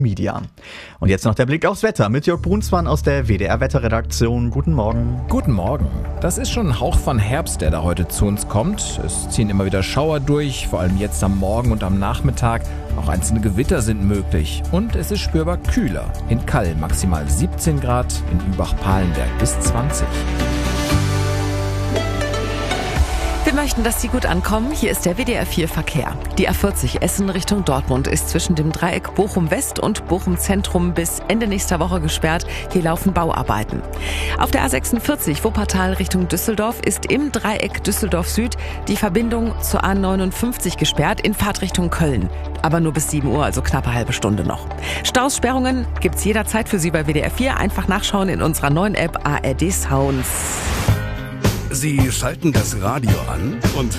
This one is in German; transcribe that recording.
Media. Und jetzt noch der Blick aufs Wetter mit Jörg Brunsmann aus der WDR-Wetterredaktion. Guten Morgen. Guten Morgen. Das ist schon ein Hauch von Herbst, der da heute zu uns kommt. Es ziehen immer wieder Schauer durch, vor allem jetzt am Morgen und am Nachmittag. Auch einzelne Gewitter sind möglich. Und es ist spürbar kühler. In Kall maximal 17 Grad, in Übach-Palenberg bis 20. Wir möchten, dass Sie gut ankommen. Hier ist der WDR 4 Verkehr. Die A40 Essen Richtung Dortmund ist zwischen dem Dreieck Bochum West und Bochum Zentrum bis Ende nächster Woche gesperrt. Hier laufen Bauarbeiten. Auf der A46 Wuppertal Richtung Düsseldorf ist im Dreieck Düsseldorf Süd die Verbindung zur A59 gesperrt in Fahrtrichtung Köln. Aber nur bis 7 Uhr, also knappe halbe Stunde noch. Staussperrungen gibt's jederzeit für Sie bei WDR 4. Einfach nachschauen in unserer neuen App ARD Sounds. Sie schalten das Radio an und